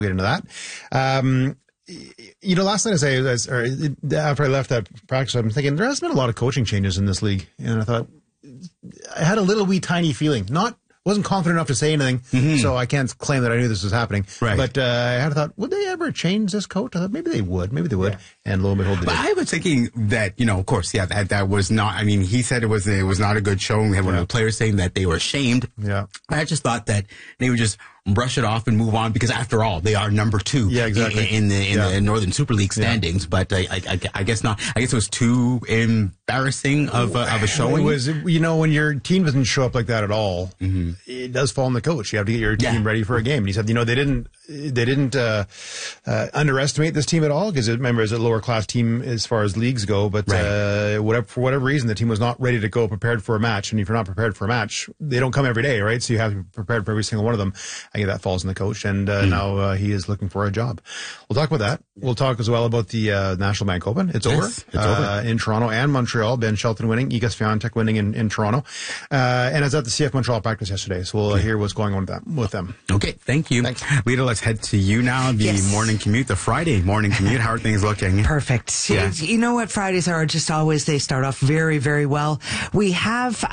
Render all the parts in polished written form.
get into that. Last night after I left that practice, I'm thinking there has been a lot of coaching changes in this league. And I thought, I had a little wee tiny feeling, wasn't confident enough to say anything, so I can't claim that I knew this was happening. Right. But I had thought, would they ever change this coach? I thought maybe they would. Yeah. And lo and behold, they did. I was thinking that, of course, that was not, he said it was not a good showing. We had one of the players saying that they were ashamed. Yeah. I just thought that they would just brush it off and move on because after all, they are number 2 in the Northern Super League standings. But I guess not. I guess it was too embarrassing of a showing. It was, when your team doesn't show up like that at all, it does fall on the coach. You have to get your team ready for a game. And he said, they didn't underestimate this team at all because remember, it's a lower class team as far as leagues go. But for whatever reason, the team was not ready to go prepared for a match. And if you're not prepared for a match, they don't come every day, right? So you have to be prepared for every single one of them. I think that falls on the coach, and now he is looking for a job. We'll talk about that. We'll talk as well about the National Bank Open. It's over. It's over in Toronto and Montreal. Ben Shelton winning, Iga Swiatek winning in Toronto, and I was at the CF Montreal practice yesterday, so we'll hear what's going on with them. Okay, thank you. Thanks. Lita, let's head to you now. The morning commute, the Friday morning commute. How are things looking? Perfect. Yeah. You know what Fridays are just always, they start off very, very well. We have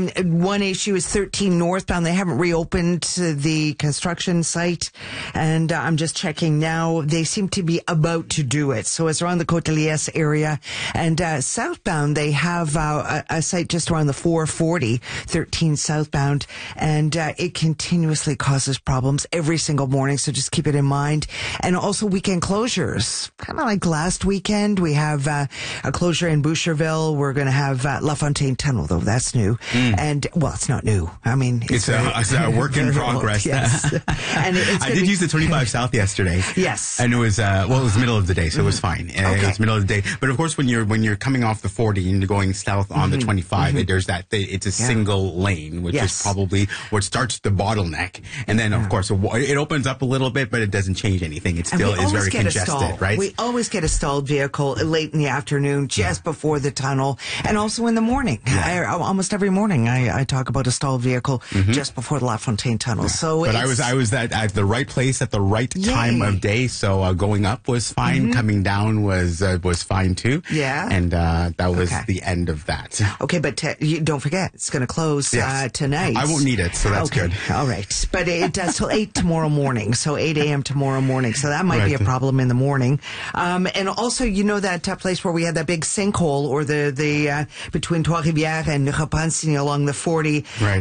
one issue is 13 northbound. They haven't reopened the construction site, and I'm just checking now. They seem to be about to do it. So it's around the Côte de Liesse area. And southbound, they have a site just around the 440, 13 southbound, and it continuously causes problems every single morning, so just keep it in mind. And also weekend closures. Kind of like last weekend, we have a closure in Boucherville. We're going to have La Fontaine Tunnel, though. That's new. And, well, it's not new. It's a work in progress. Yes. And I did use the 25 South yesterday. Yes. And it was, it was middle of the day, so it was fine. It was middle of the day. But of course, when you're coming off the 40 and you're going south on the 25, there's it's a single lane, which is probably what starts the bottleneck. And then, of course, it opens up a little bit, but it doesn't change anything. It still is very congested, right? We always get a stalled vehicle late in the afternoon, just before the tunnel, and also in the morning. Almost every morning, I talk about a stalled vehicle just before the La Fontaine Tunnel. So, but I was at the right place at the right time of day. So going up was fine, coming down was fine too. Yeah, and that was the end of that. Okay, but don't forget, it's going to close tonight. I won't need it, so that's good. All right, but it does till 8 tomorrow morning. So 8 a.m. tomorrow morning. So that might be a problem in the morning. And also, that place where we had that big sinkhole, or the between Trois-Rivières and Repentigny along the 40,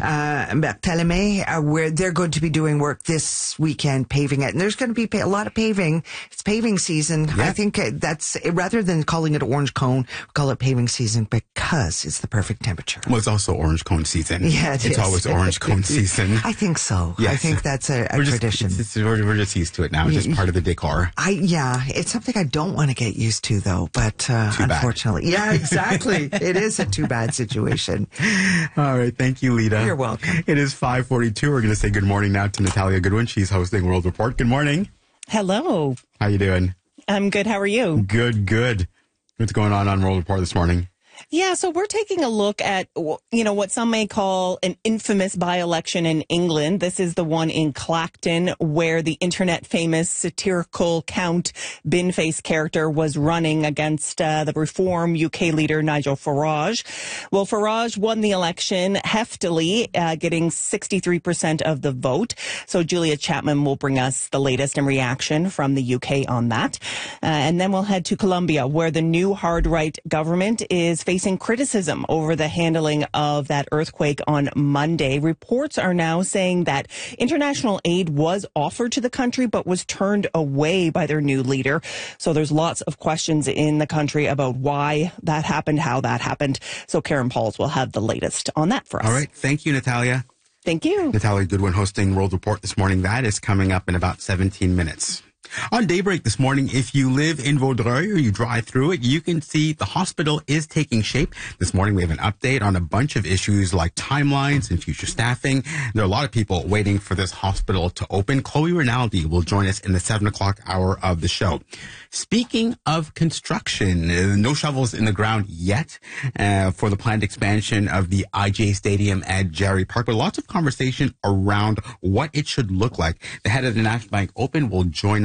Barthélemy, where they're going to be doing work this weekend, paving it. And there's going to be a lot of paving. It's paving season. I think that's, rather than calling it orange cone, we call it paving season because it's the perfect temperature. Well, it's also orange cone season. Yeah, it's always orange cone season. I think so. Yes. I think that's a tradition. We're just used to it now. It's just part of the decor. It's something I don't want to get used to, though, but unfortunately. Bad. Yeah, exactly. It is a too bad situation. All right. Thank you, Lita. You're welcome. It is 5:42. We're going to say good morning now to Natalia Goodwin. She's hosting World Report. Good morning. Hello. How you doing? I'm good. How are you? Good. What's going on World Report this morning? Yeah, so we're taking a look at, what some may call an infamous by-election in England. This is the one in Clacton, where the internet famous satirical Count Bin-Face character was running against the Reform UK leader Nigel Farage. Well, Farage won the election heftily, getting 63% of the vote. So Julia Chapman will bring us the latest and reaction from the UK on that. And then we'll head to Colombia, where the new hard-right government is facing criticism over the handling of that earthquake on Monday. Reports are now saying that international aid was offered to the country but was turned away by their new leader. So there's lots of questions in the country about why that happened, how that happened. So Karen Pauls will have the latest on that for us. All right. Thank you, Natalia. Thank you. Natalia Goodwin hosting World Report this morning. That is coming up in about 17 minutes. On Daybreak this morning, if you live in Vaudreuil or you drive through it, you can see the hospital is taking shape. This morning, we have an update on a bunch of issues like timelines and future staffing. There are a lot of people waiting for this hospital to open. Chloe Rinaldi will join us in the 7 o'clock hour of the show. Speaking of construction, no shovels in the ground yet for the planned expansion of the IGA Stadium at Jarry Park, but lots of conversation around what it should look like. The head of the National Bank Open will join